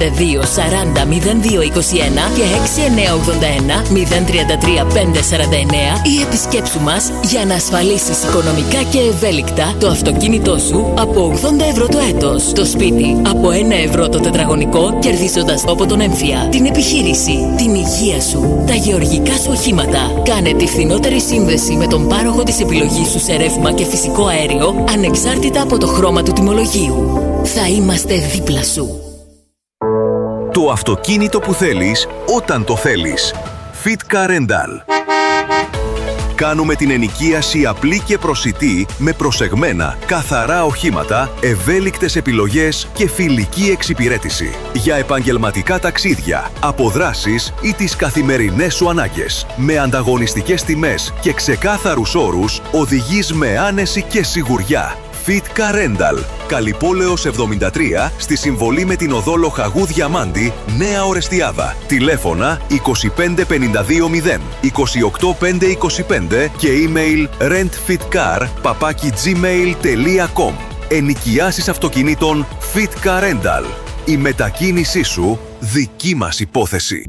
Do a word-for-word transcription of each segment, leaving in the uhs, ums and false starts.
πέντε δύο σαράντα μηδέν δύο είκοσι ένα και έξι εννιά ογδόντα ένα μηδέν τριάντα τρία πεντακόσια σαράντα εννέα ή επισκέψου μας για να ασφαλίσεις οικονομικά και ευέλικτα το αυτοκίνητό σου από ογδόντα ευρώ το έτος, το σπίτι από ένα ευρώ το τετραγωνικό, κερδίζοντας από τον έμφυα, την επιχείρηση, την υγεία σου, τα γεωργικά σου οχήματα. Κάνε τη φθηνότερη σύνδεση με τον πάροχο της επιλογής σου σε ρεύμα και φυσικό αέριο, ανεξάρτητα από το χρώμα του τιμολογίου. Θα είμαστε δίπλα σου. Το αυτοκίνητο που θέλεις όταν το θέλεις. Fitka Rental. Κάνουμε την ενοικίαση απλή και προσιτή με προσεγμένα, καθαρά οχήματα, ευέλικτες επιλογές και φιλική εξυπηρέτηση. Για επαγγελματικά ταξίδια, αποδράσεις ή τις καθημερινές σου ανάγκες. Με ανταγωνιστικές τιμές και ξεκάθαρους όρους, οδηγείς με άνεση και σιγουριά. Fitka Rental. Καλυπόλεως εβδομήντα τρία, στη συμβολή με την οδό Λοχαγού Διαμάντη, Νέα Ορεστιάδα. Τηλέφωνα είκοσι πέντε πενήντα δύο μηδέν είκοσι οκτώ πεντακόσια είκοσι πέντε και email rentfitcar παπάκι gmail τελεία com. Ενοικιάσεις αυτοκινήτων Fitka Rental. Η μετακίνησή σου δική μας υπόθεση.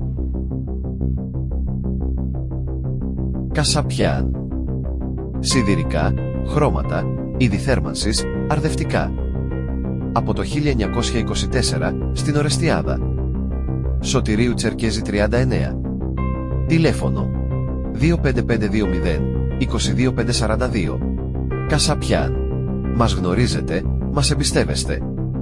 Κασαπιάν. Σιδηρικά, χρώματα, είδη θέρμανσης, αρδευτικά. Από το χίλια εννιακόσια είκοσι τέσσερα στην Ορεστιάδα. Σωτηρίου Τσερκέζη τριάντα εννέα. Τηλέφωνο δύο πέντε πέντε δύο μηδέν είκοσι δύο πεντακόσια σαράντα δύο. Κασαπιάν. Μας γνωρίζετε, μας εμπιστεύεστε.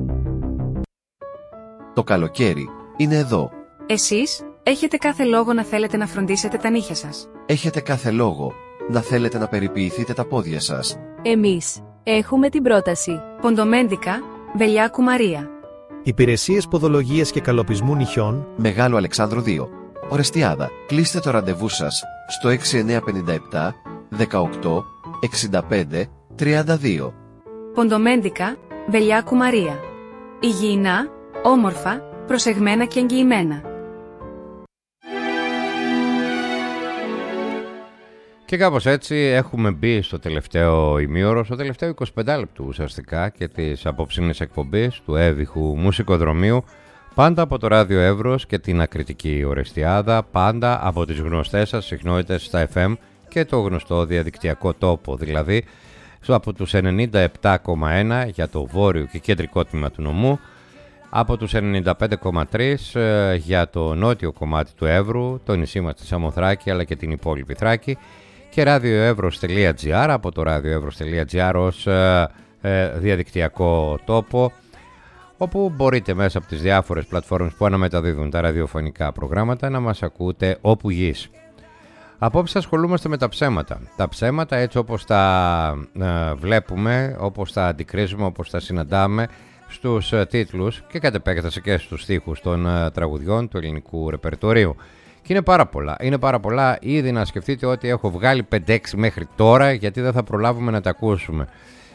Το καλοκαίρι είναι εδώ. Εσείς έχετε κάθε λόγο να θέλετε να φροντίσετε τα νύχια σας. Έχετε κάθε λόγο να θέλετε να περιποιηθείτε τα πόδια σας. Εμείς έχουμε την πρόταση. Ποντομέντικα, Βελιάκου Μαρία. Υπηρεσίες ποδολογίας και καλοπισμού νυχιών. Μεγάλο Αλεξάνδρου δύο. Ορεστιάδα. Κλείστε το ραντεβού σας στο έξι εννιά πέντε επτά δεκαοκτώ εξήντα πέντε τριάντα δύο. Ποντομέντικα, Βελιάκου Μαρία. Υγιεινά, όμορφα, προσεγμένα και εγγυημένα. Και κάπως έτσι έχουμε μπει στο τελευταίο ημίωρο, στο τελευταίο εικοσιπέντε λεπτού ουσιαστικά και της απόψινης εκπομπής του έβυχου μουσικοδρομίου, πάντα από το Ράδιο Εύρος και την ακριτική Ορεστιάδα, πάντα από τις γνωστές σας συχνότητες στα εφ εμ και το γνωστό διαδικτυακό τόπο, δηλαδή από τους ενενήντα επτά κόμμα ένα για το βόρειο και κεντρικό τμήμα του νομού, από τους ενενήντα πέντε κόμμα τρία για το νότιο κομμάτι του Εύρου, το νησί μας τη Σαμοθράκη αλλά και την υπόλοιπη Θράκη, και radioevros τελεία gr από το radioevros τελεία gr ως ε, ε, διαδικτυακό τόπο, όπου μπορείτε μέσα από τις διάφορες πλατφόρμες που αναμεταδίδουν τα ραδιοφωνικά προγράμματα να μας ακούτε όπου γης. Απόψε ασχολούμαστε με τα ψέματα. Τα ψέματα έτσι όπως τα ε, βλέπουμε, όπως τα αντικρίζουμε, όπως τα συναντάμε στους ε, τίτλους και κατ' επέκταση και στους στίχους των ε, τραγουδιών του ελληνικού ρεπερτορίου. Και είναι πάρα πολλά. Είναι πάρα πολλά. Ήδη να σκεφτείτε ότι έχω βγάλει πέντε έξι μέχρι τώρα, γιατί δεν θα προλάβουμε να τα ακούσουμε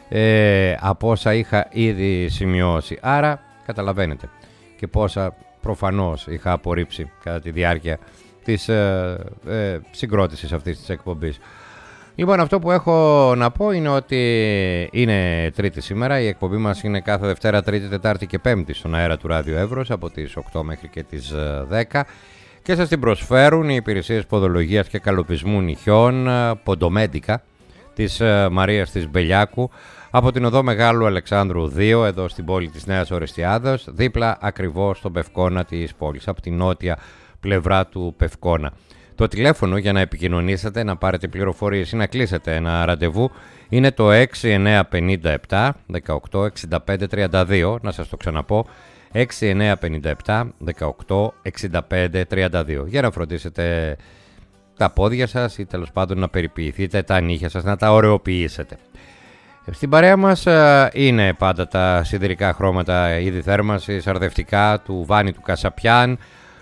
ε, από όσα είχα ήδη σημειώσει. Άρα καταλαβαίνετε και πόσα προφανώς είχα απορρίψει κατά τη διάρκεια της ε, ε, συγκρότησης αυτής της εκπομπής. Λοιπόν, αυτό που έχω να πω είναι ότι είναι Τρίτη σήμερα. Η εκπομπή μας είναι κάθε Δευτέρα, Τρίτη, Τετάρτη και Πέμπτη στον αέρα του Ράδιο Εύρος από τις οκτώ μέχρι και τις δέκα. Και σας την προσφέρουν οι υπηρεσίες ποδολογίας και καλοπισμού νυχιών Ποντομέντικα της Μαρίας της Μπελιάκου από την οδό Μεγάλου Αλεξάνδρου δύο εδώ στην πόλη της Νέας Ορεστιάδας, δίπλα ακριβώς στον Πευκόνα της πόλης, από την νότια πλευρά του Πευκόνα. Το τηλέφωνο για να επικοινωνήσετε, να πάρετε πληροφορίες ή να κλείσετε ένα ραντεβού είναι το έξι εννιά πέντε επτά δεκαοκτώ εξήντα πέντε τριάντα δύο. Να σας το ξαναπώ, έξι εννιά πέντε επτά δεκαοκτώ εξήντα πέντε τριάντα δύο, για να φροντίσετε τα πόδια σας ή τέλος πάντων να περιποιηθείτε τα νύχια σας, να τα ωραιοποιήσετε. Στην παρέα μας είναι πάντα τα σιδηρικά χρώματα είδη θέρμανσης, αρδευτικά του Βάνη του Κασαπιάν,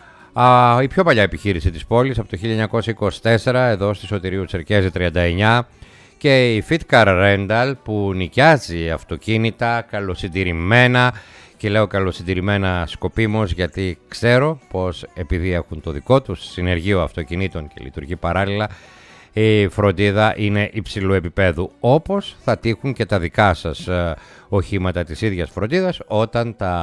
η πιο παλιά επιχείρηση της πόλης από το χίλια εννιακόσια είκοσι τέσσερα εδώ στη Σωτηρίου Τσερκέζη τριάντα εννέα, και η Fitka Rental που νοικιάζει αυτοκίνητα καλοσυντηρημένα. Και λέω καλοσυντηρημένα σκοπίμως, γιατί ξέρω πως επειδή έχουν το δικό τους συνεργείο αυτοκινήτων και λειτουργεί παράλληλα, η φροντίδα είναι υψηλού επίπεδου, όπως θα τύχουν και τα δικά σας οχήματα της ίδιας φροντίδας όταν τα